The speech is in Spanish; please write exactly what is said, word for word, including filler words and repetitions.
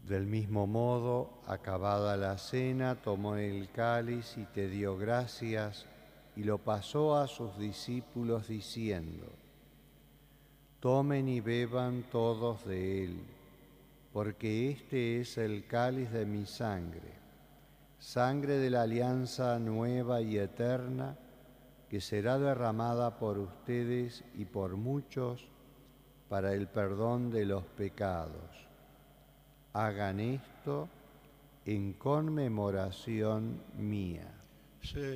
Del mismo modo, acabada la cena, tomó el cáliz y te dio gracias y lo pasó a sus discípulos diciendo: Tomen y beban todos de él, porque este es el cáliz de mi sangre, sangre de la alianza nueva y eterna, que será derramada por ustedes y por muchos para el perdón de los pecados. Hagan esto en conmemoración mía. Señor,